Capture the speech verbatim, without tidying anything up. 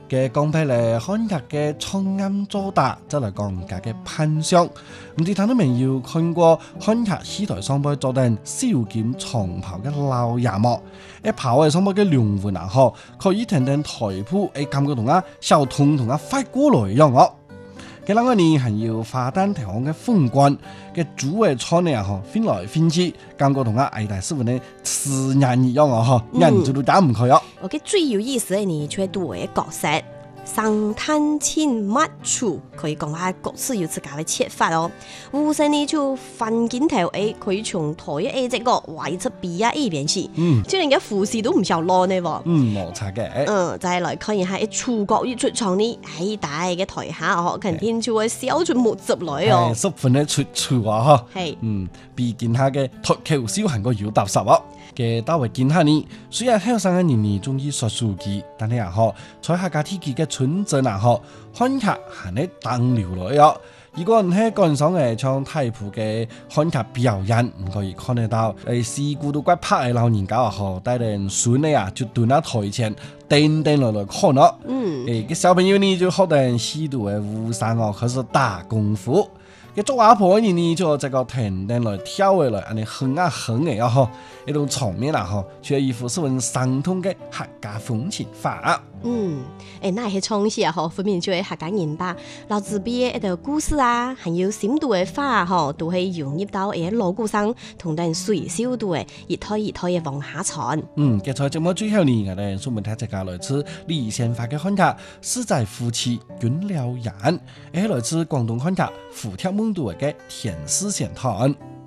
嘅講起嚟，漢劇嘅創暗做大，則嚟講佢嘅扮相。唔知睇到未有看過漢劇戲台上邊做定小劍長袍嘅老爺幕，一袍嘅上邊嘅龍紋啊，嗬，可以聽聽台譜，誒感覺同啊小童同啊快過來一樣哦。嘅兩個呢係要花旦台行嘅風光嘅主嘅唱呢啊，嗬，翻來翻去，感覺同啊藝大師傅呢似人一樣啊，嗬，人就都打唔開哦。 我覺得最有意思嘅呢，就係杜偉嘅角色。生探千抹處，可以講下各自有自家嘅切法哦。無聲呢就翻鏡頭，誒，可以從台 A 這個畫出 B 啊 A 邊去，嗯，即係人家護士都唔少攞呢喎。 嗯，冇錯嘅。 嗯，就係來看一下一主角一出場呢，喺大嘅台下哦，肯定就會笑出木汁來哦。 十分嘅出處啊，嗬。 係。 嗯，比見下嘅台球小行個要踏實哦。嘅大衛見下呢，雖然後生嘅年年中意說書記，但係啊嗬，在客家天氣嘅村鎮啊嗬，漢劇係喺當流來哦。如果唔係觀賞嘅唱太譜嘅漢劇表演，唔可以看得到。誒，事故都怪拍嘅老人家啊嗬，帶人孫呢啊，就蹲喺台前，定定落來看咯。嗯。誒，啲小朋友呢就學得許多嘅武生哦，開始打功夫。嘅做阿婆呢呢就這個停定來跳嘅來，安尼哼啊哼嘅啊嗬，一種場面啦嗬，卻一副十分生動嘅客家風情法。 嗯，誒，那係創意啊嗬，分明就係客家人吧。老子邊嘅一個故事啊，還有深度嘅話嗬，都係融入到誒鑼鼓上，同人隨手度嘅一胎一胎嘅往下傳。 嗯，嘅在節目最後呢，我哋專門睇一個來自李先發嘅漢劇《四仔夫妻滾了人》，係來自廣東漢劇《胡鐵夢度》嘅田詩仙談。